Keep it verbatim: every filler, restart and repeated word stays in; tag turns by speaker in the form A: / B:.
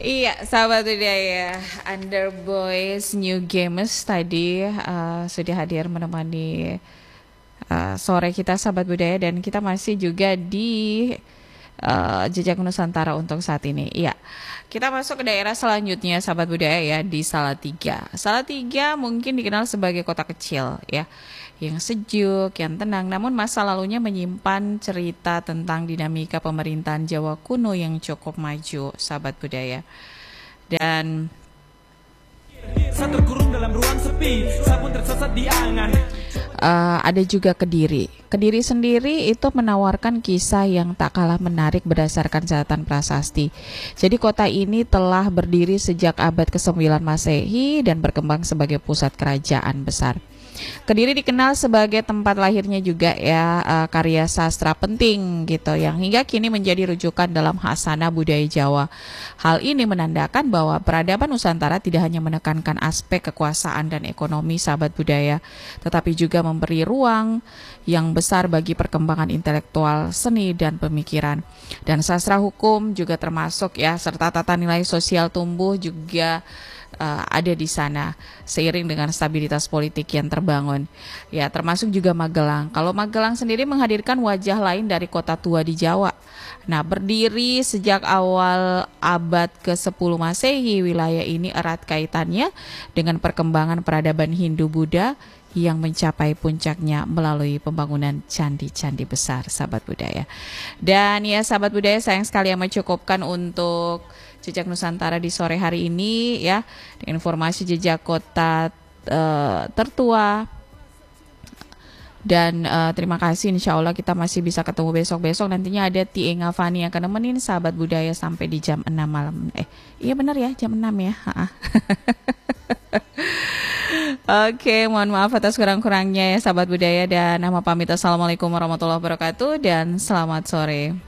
A: Iya, sahabat budaya, Under Boys New Gamers tadi uh, sudah hadir menemani uh, sore kita sahabat budaya, dan kita masih juga di uh, Jejak Nusantara untuk saat ini. Iya, kita masuk ke daerah selanjutnya sahabat budaya ya, di Salatiga. Salatiga mungkin dikenal sebagai kota kecil ya, yang sejuk, yang tenang, namun masa lalunya menyimpan cerita tentang dinamika pemerintahan Jawa kuno yang cukup maju, sahabat budaya. Dan Satu kurung dalam ruang sepi, sabun tersesat di angan. Uh, ada juga Kediri. Kediri sendiri itu menawarkan kisah yang tak kalah menarik berdasarkan catatan prasasti. Jadi kota ini telah berdiri sejak abad kesembilan Masehi dan berkembang sebagai pusat kerajaan besar. Kediri dikenal sebagai tempat lahirnya juga ya uh, karya sastra penting gitu, yang hingga kini menjadi rujukan dalam khasanah budaya Jawa. Hal ini menandakan bahwa peradaban Nusantara tidak hanya menekankan aspek kekuasaan dan ekonomi sahabat budaya, tetapi juga memberi ruang yang besar bagi perkembangan intelektual, seni, dan pemikiran. Dan sastra hukum juga termasuk ya, serta tata nilai sosial tumbuh juga Uh, ada di sana seiring dengan stabilitas politik yang terbangun. Ya, termasuk juga Magelang. Kalau Magelang sendiri menghadirkan wajah lain dari kota tua di Jawa. Nah, berdiri sejak awal abad kesepuluh Masehi, wilayah ini erat kaitannya dengan perkembangan peradaban Hindu-Buddha yang mencapai puncaknya melalui pembangunan candi-candi besar, sahabat budaya. Dan ya sahabat budaya, sayang sekali yang mencukupkan untuk Jejak Nusantara di sore hari ini ya, informasi jejak kota uh, tertua. Dan uh, terima kasih, insya Allah kita masih bisa ketemu besok-besok. Nantinya ada T E Ngafani yang akan nemenin sahabat budaya sampai di jam enam malam. Eh iya benar ya, jam enam ya. Oke, mohon maaf atas kurang-kurangnya ya sahabat budaya, dan nama pamit, assalamualaikum warahmatullahi wabarakatuh dan selamat sore.